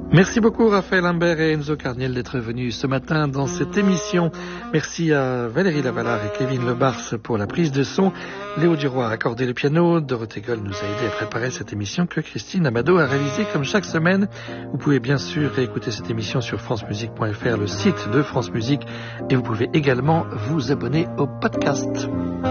Merci beaucoup Raphaël Imbert et Enzo Carniel d'être venus ce matin dans cette émission. Merci à Valérie Lavalard et Kevin Lebars pour la prise de son. Léo Duroy a accordé le piano. Dorothée Goll nous a aidé à préparer cette émission que Christine Amado a réalisée comme chaque semaine. Vous pouvez bien sûr réécouter cette émission sur francemusique.fr, le site de France Musique, et vous pouvez également vous abonner au podcast.